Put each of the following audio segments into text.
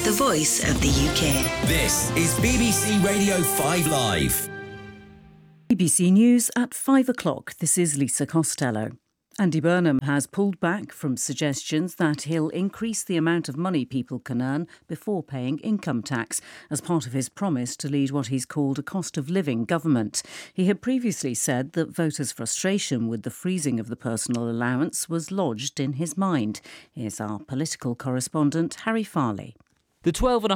the voice of the UK. This is BBC Radio 5 Live. BBC News at 5 o'clock. This is Lisa Costello. Andy Burnham has pulled back from suggestions that he'll increase the amount of money people can earn before paying income tax as part of his promise to lead what he's called a cost of living government. He had previously said that voters' frustration with the freezing of the personal allowance was lodged in his mind. Here's our political correspondent, Harry Farley. The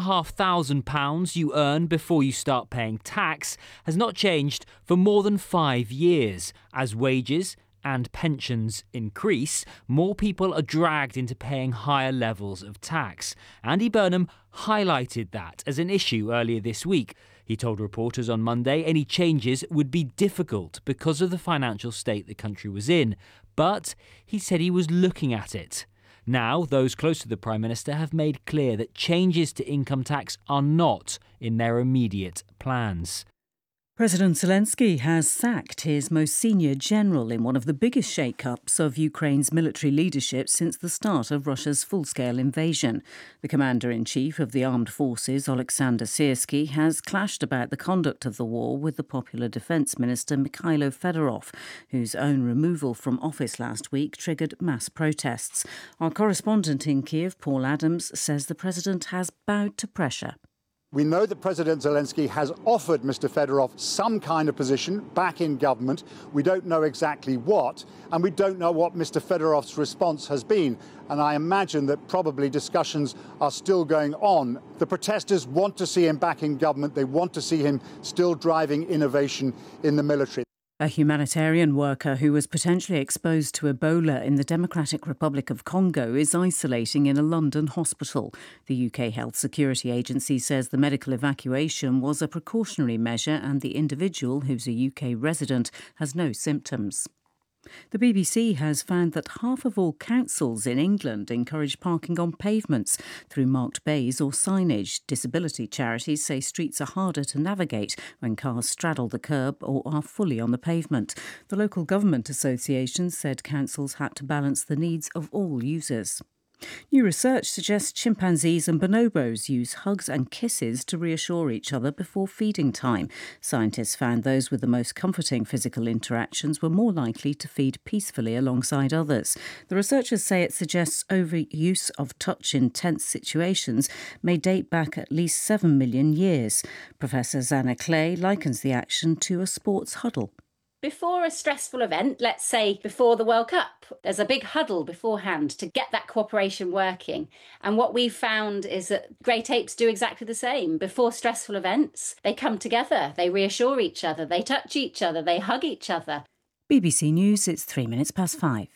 £12,500 you earn before you start paying tax has not changed for more than 5 years. As wages and pensions increase, more people are dragged into paying higher levels of tax. Andy Burnham highlighted that as an issue earlier this week. He told reporters on Monday any changes would be difficult because of the financial state the country was in. But he said he was looking at it. Now, those close to the Prime Minister have made clear that changes to income tax are not in their immediate plans. President Zelensky has sacked his most senior general in one of the biggest shake-ups of Ukraine's military leadership since the start of Russia's full-scale invasion. The commander-in-chief of the armed forces, Oleksandr Syrsky, has clashed about the conduct of the war with the popular defence minister Mikhailo Fedorov, whose own removal from office last week triggered mass protests. Our correspondent in Kiev, Paul Adams, says the president has bowed to pressure. We know that President Zelensky has offered Mr. Fedorov some kind of position back in government. We don't know exactly what, and we don't know what Mr. Fedorov's response has been. And I imagine that probably discussions are still going on. The protesters want to see him back in government. They want to see him still driving innovation in the military. A humanitarian worker who was potentially exposed to Ebola in the Democratic Republic of Congo is isolating in a London hospital. The UK Health Security Agency says the medical evacuation was a precautionary measure and the individual, who's a UK resident, has no symptoms. The BBC has found that half of all councils in England encourage parking on pavements through marked bays or signage. Disability charities say streets are harder to navigate when cars straddle the curb or are fully on the pavement. The local government association said councils had to balance the needs of all users. New research suggests chimpanzees and bonobos use hugs and kisses to reassure each other before feeding time. Scientists found those with the most comforting physical interactions were more likely to feed peacefully alongside others. The researchers say it suggests overuse of touch in tense situations may date back at least 7 million years. Professor Zanna Clay likens the action to a sports huddle. Before a stressful event, let's say before the World Cup, there's a big huddle beforehand to get that cooperation working. And what we've found is that great apes do exactly the same. Before stressful events, they come together, they reassure each other, they touch each other, they hug each other. BBC News, it's 5:03.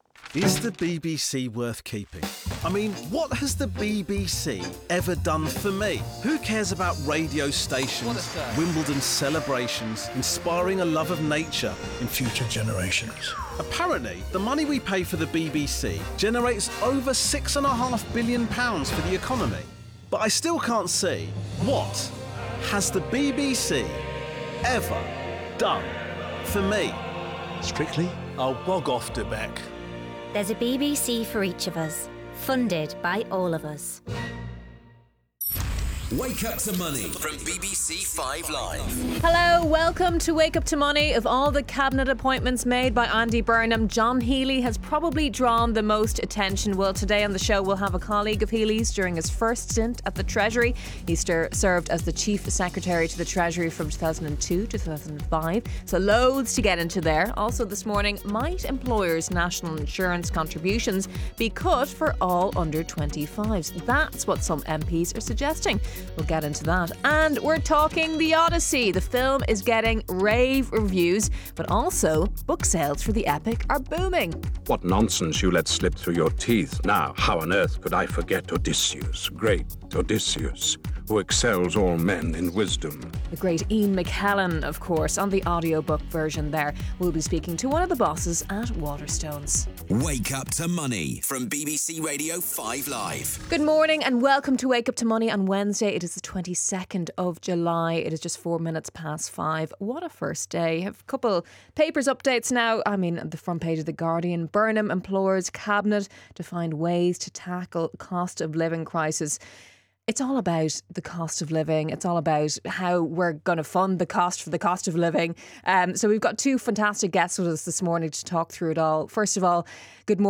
Is the BBC worth keeping? I mean, what has the BBC ever done for me? Who cares about radio stations, Wimbledon celebrations, inspiring a love of nature in future generations? Apparently, the money we pay for the BBC generates over £6.5 billion for the economy. But I still can't see, what has the BBC ever done for me? Strictly, I'll bog off to Beck. There's a BBC for each of us, funded by all of us. Wake Up to Money from BBC 5 Live. Hello, welcome to Wake Up to Money. Of all the cabinet appointments made by Andy Burnham, John Healey has probably drawn the most attention. Well, today on the show we'll have a colleague of Healey's during his first stint at the Treasury. He served as the Chief Secretary to the Treasury from 2002 to 2005. So loads to get into there. Also this morning, might employers' national insurance contributions be cut for all under 25s? That's what some MPs are suggesting. We'll get into that. And we're talking The Odyssey. The film is getting rave reviews, but also book sales for the epic are booming. What nonsense you let slip through your teeth. Now, how on earth could I forget Odysseus, great Odysseus, who excels all men in wisdom? The great Ian McKellen, of course, on the audiobook version there. We'll be speaking to one of the bosses at Waterstones. Wake Up to Money from BBC Radio 5 Live. Good morning and welcome to Wake Up to Money on Wednesday. It is the 22nd of July. It is just 4 minutes past 5. What a first day. I have a couple papers updates now. I mean, the front page of The Guardian. Burnham implores Cabinet to find ways to tackle cost of living crisis. It's all about the cost of living. It's all about how we're going to fund the cost for the cost of living. So we've got two fantastic guests with us this morning to talk through it all. First of all, good morning.